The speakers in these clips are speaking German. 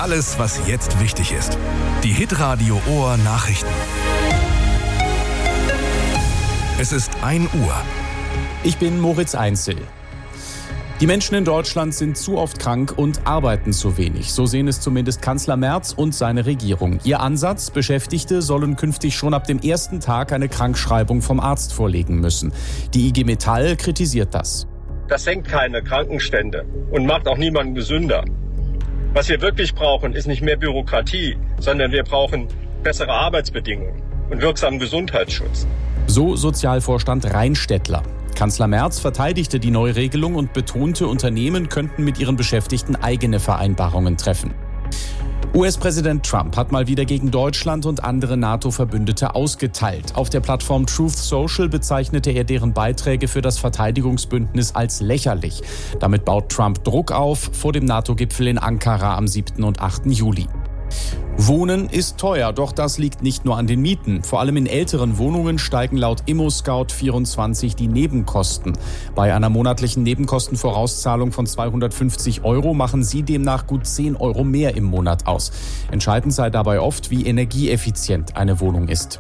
Alles, was jetzt wichtig ist. Die Hitradio Ohr Nachrichten. Es ist 1 Uhr. Ich bin Moritz Einzel. Die Menschen in Deutschland sind zu oft krank und arbeiten zu wenig. So sehen es zumindest Kanzler Merz und seine Regierung. Ihr Ansatz: Beschäftigte sollen künftig schon ab dem ersten Tag eine Krankschreibung vom Arzt vorlegen müssen. Die IG Metall kritisiert das. Das senkt keine Krankenstände und macht auch niemanden gesünder. Was wir wirklich brauchen, ist nicht mehr Bürokratie, sondern wir brauchen bessere Arbeitsbedingungen und wirksamen Gesundheitsschutz. So Sozialvorstand Rheinstädtler. Kanzler Merz verteidigte die Neuregelung und betonte, Unternehmen könnten mit ihren Beschäftigten eigene Vereinbarungen treffen. US-Präsident Trump hat mal wieder gegen Deutschland und andere NATO-Verbündete ausgeteilt. Auf der Plattform Truth Social bezeichnete er deren Beiträge für das Verteidigungsbündnis als lächerlich. Damit baut Trump Druck auf vor dem NATO-Gipfel in Ankara am 7. und 8. Juli. Wohnen ist teuer, doch das liegt nicht nur an den Mieten. Vor allem in älteren Wohnungen steigen laut ImmoScout24 die Nebenkosten. Bei einer monatlichen Nebenkostenvorauszahlung von 250 € machen sie demnach gut 10 € mehr im Monat aus. Entscheidend sei dabei oft, wie energieeffizient eine Wohnung ist.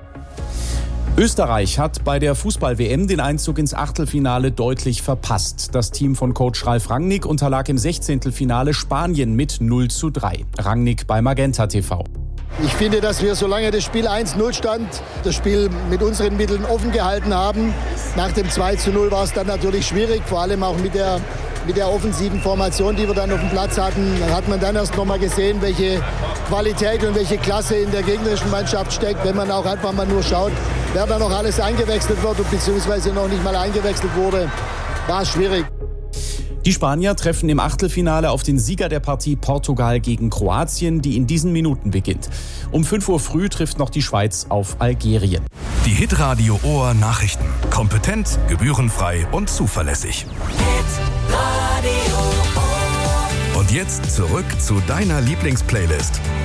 Österreich hat bei der Fußball-WM den Einzug ins Achtelfinale deutlich verpasst. Das Team von Coach Ralf Rangnick unterlag im 16. Finale Spanien mit 0:3. Rangnick bei Magenta TV. Ich finde, dass wir, solange das Spiel 1:0 stand, das Spiel mit unseren Mitteln offen gehalten haben. Nach dem 2:0 war es dann natürlich schwierig, vor allem auch mit der offensiven Formation, die wir dann auf dem Platz hatten. Hat man dann erst noch mal gesehen, welche Qualität und welche Klasse in der gegnerischen Mannschaft steckt, wenn man auch einfach mal nur schaut, wer da noch alles eingewechselt wird und beziehungsweise noch nicht mal eingewechselt wurde, war es schwierig. Die Spanier treffen im Achtelfinale auf den Sieger der Partie Portugal gegen Kroatien, die in diesen Minuten beginnt. Um 5 Uhr früh trifft noch die Schweiz auf Algerien. Die Hitradio Ohr Nachrichten. Kompetent, gebührenfrei und zuverlässig. Und jetzt zurück zu deiner Lieblingsplaylist.